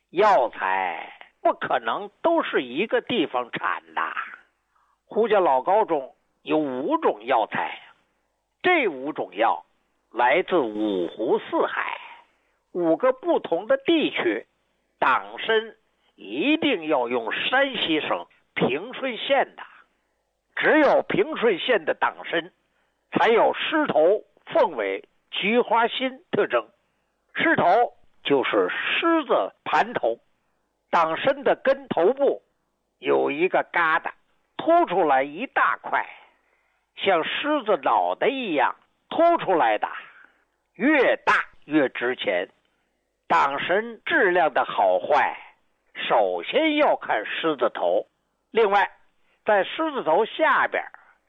药材不可能都是一个地方产的。胡家老高中有5种药材，这5种药来自5湖4海，5个不同的地区。党参一定要用山西省平顺县的，只有平顺县的党参才有狮头、凤尾、菊花心特征。狮头就是狮子盘头，党参的根头部有一个疙瘩，凸出来一大块，像狮子脑袋一样凸出来的，越大越值钱。党参质量的好坏，首先要看狮子头。另外，在狮子头下边